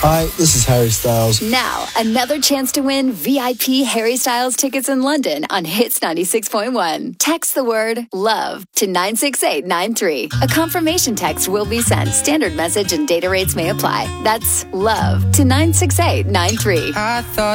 Hi, this is Harry Styles. Now, another chance to win VIP Harry Styles tickets in London on Hits 96.1. Text the word LOVE to 96893. A confirmation text will be sent. Standard message and data rates may apply. That's LOVE to 96893. I thought